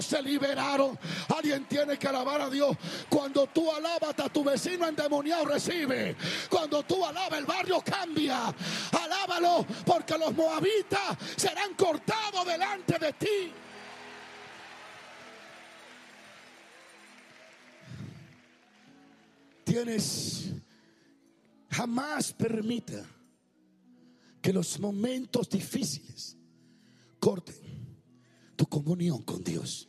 se liberaron. Alguien tiene que alabar a Dios. Cuando tú alabas, hasta tu vecino endemoniado recibe. Cuando tú alabas, el barrio cambia. Alábalo, porque los moabitas serán cortados delante de ti. Jamás permita que los momentos difíciles corten tu comunión con Dios.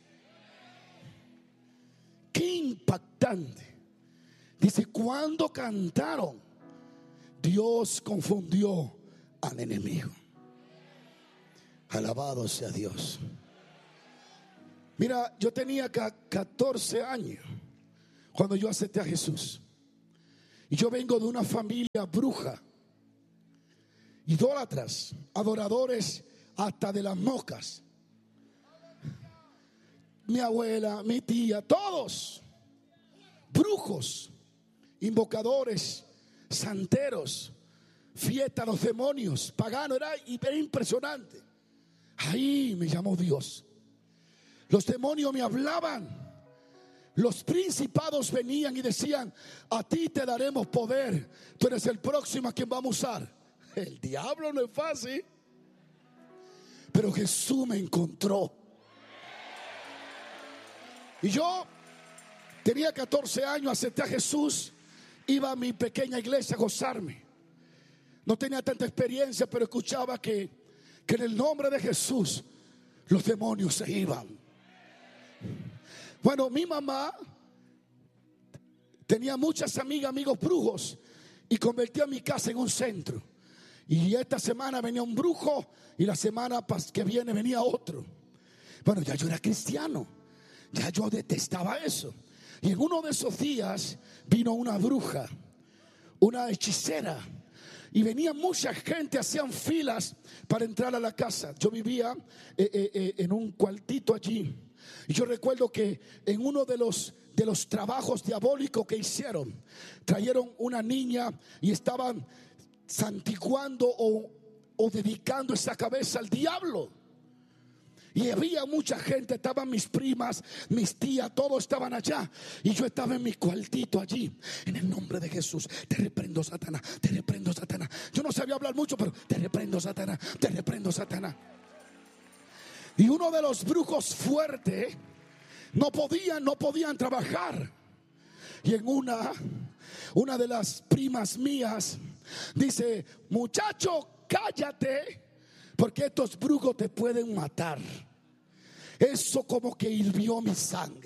Qué impactante. Dice, cuando cantaron, Dios confundió al enemigo. Alabado sea Dios. Mira, yo tenía 14 años cuando yo acepté a Jesús. Y yo vengo de una familia bruja, idólatras, adoradores hasta de las moscas. Mi abuela, mi tía, todos brujos, invocadores, santeros, fiesta a los demonios, paganos. Era impresionante. Ahí me llamó Dios. Los demonios me hablaban. Los principados venían y decían: a ti te daremos poder, tú eres el próximo a quien vamos a usar. El diablo no es fácil, pero Jesús me encontró. Y yo tenía 14 años, acepté a Jesús, iba a mi pequeña iglesia a gozarme. No tenía tanta experiencia, pero escuchaba que en el nombre de Jesús los demonios se iban. Bueno, mi mamá tenía muchas amigos brujos y convertía mi casa en un centro. Y esta semana venía un brujo y la semana que viene venía otro. Bueno, ya yo era cristiano, ya yo detestaba eso. Y en uno de esos días vino una bruja, una hechicera, y venía mucha gente, hacían filas para entrar a la casa. Yo vivía en un cuartito allí. Y yo recuerdo que en uno de los trabajos diabólicos que hicieron, trajeron una niña y estaban santiguando o dedicando esa cabeza al diablo. Y había mucha gente, estaban mis primas, mis tías, todos estaban allá. Y yo estaba en mi cuartito allí. En el nombre de Jesús, te reprendo, Satanás, te reprendo, Satanás. Yo no sabía hablar mucho, pero te reprendo, Satanás, te reprendo, Satanás. Y uno de los brujos fuertes no podían trabajar. Y en una de las primas mías dice: muchacho, cállate, porque estos brujos te pueden matar. Eso como que hirvió mi sangre.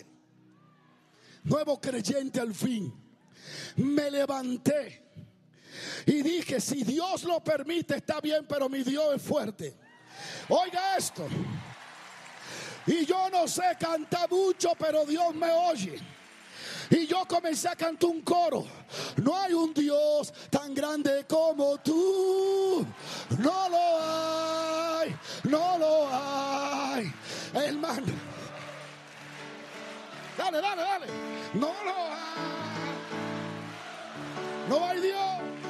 Nuevo creyente al fin. Me levanté y dije: si Dios lo permite está bien, pero mi Dios es fuerte. Oiga esto. Y yo no sé cantar mucho, pero Dios me oye. Y yo comencé a cantar un coro: no hay un Dios tan grande como tú. No lo hay, no lo hay. Hermano, dale. No lo hay. No hay Dios.